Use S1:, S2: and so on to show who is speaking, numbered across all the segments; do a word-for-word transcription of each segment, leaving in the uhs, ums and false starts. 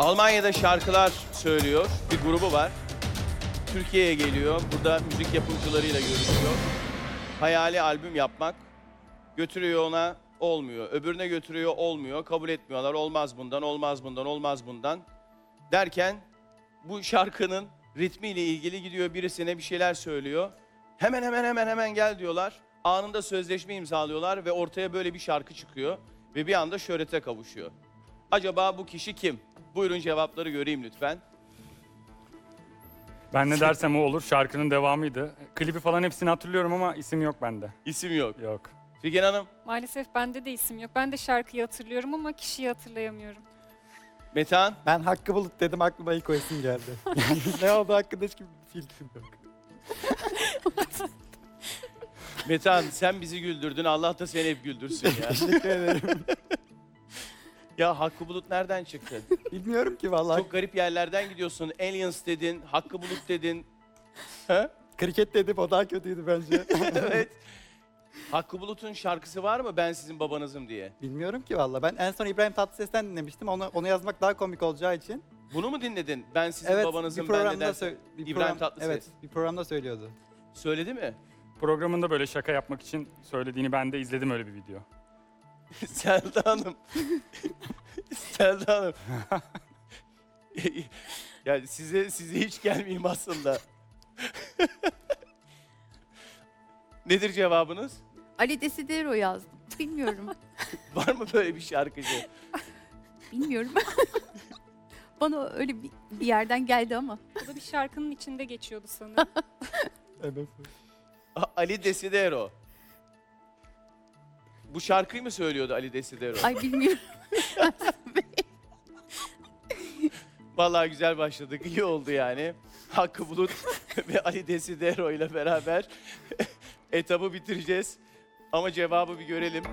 S1: Almanya'da şarkılar söylüyor. Bir grubu var. Türkiye'ye geliyor. Burada müzik yapımcılarıyla görüşüyor. Hayali albüm yapmak. Götürüyor ona, olmuyor. Öbürüne götürüyor, olmuyor. Kabul etmiyorlar. Olmaz bundan, olmaz bundan, olmaz bundan. Derken bu şarkının ritmiyle ilgili gidiyor birisine bir şeyler söylüyor. Hemen hemen hemen hemen gel diyorlar. Anında sözleşme imzalıyorlar ve ortaya böyle bir şarkı çıkıyor. Ve bir anda şöhrete kavuşuyor. Acaba bu kişi kim? Buyurun cevapları göreyim lütfen.
S2: Ben ne dersem o olur. Şarkının devamıydı. Klibi falan hepsini hatırlıyorum ama isim yok bende.
S1: İsim yok.
S2: Yok.
S1: Figen Hanım,
S3: Maalesef bende de isim yok. Ben de şarkıyı hatırlıyorum ama kişiyi hatırlayamıyorum.
S1: Metehan,
S4: Ben Hakkı Bulut dedim, aklıma ilk o isim geldi. Yani ne oldu hakkında hiçbir fikrim yok.
S1: Metehan sen bizi güldürdün. Allah da seni hep güldürsün ya.
S4: Teşekkür ederim.
S1: Ya Hakkı Bulut nereden çıktı?
S4: Bilmiyorum ki vallahi.
S1: Çok garip yerlerden gidiyorsun. Aliens dedin, Hakkı Bulut dedin. Ha?
S4: Kriket dedim, o daha kötüydü bence.
S1: Evet. Hakkı Bulut'un şarkısı var mı ben sizin babanızım diye?
S4: Bilmiyorum ki vallahi. Ben en son İbrahim Tatlıses'ten dinlemiştim. Onu onu yazmak daha komik olacağı için.
S1: Bunu mu dinledin? Ben sizin
S4: Evet,
S1: babanızım
S4: bir
S1: ben de
S4: programda
S1: dersin.
S4: sö- bir
S1: İbrahim
S4: program-
S1: Tatlıses.
S4: Evet, bir programda söylüyordu.
S1: Söyledi mi?
S2: Programında böyle şaka yapmak için söylediğini ben de izledim öyle bir video.
S1: Selda Hanım. Selda Hanım. Yani size size hiç gelmeyeyim aslında. Nedir cevabınız?
S5: Ali Desidero yazdım. Bilmiyorum.
S1: Var mı böyle bir şarkıcı?
S5: Bilmiyorum. Bana öyle bir, bir yerden geldi ama.
S3: Bu da bir şarkının içinde geçiyordu sanırım.
S4: Evet.
S1: A- Ali Desidero. Bu şarkıyı mı söylüyordu Ali Desidero?
S5: Ay bilmiyorum.
S1: Vallahi güzel başladık. İyi oldu yani. Hakkı Bulut ve Ali Desidero ile beraber etabı bitireceğiz. Ama cevabı bir görelim.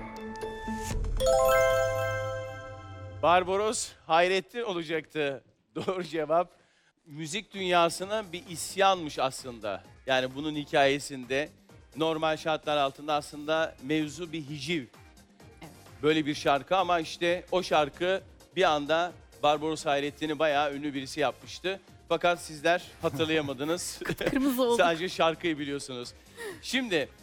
S1: Barbaros Hayrettin olacaktı. Doğru cevap. Müzik dünyasına bir isyanmış aslında. Yani bunun hikayesinde normal şartlar altında aslında mevzu bir hiciv. Böyle bir şarkı ama işte o şarkı bir anda Barbaros Hayrettin'i bayağı ünlü birisi yapmıştı. Fakat sizler hatırlayamadınız.
S5: Kırmızı oldu.
S1: Sadece şarkıyı biliyorsunuz. Şimdi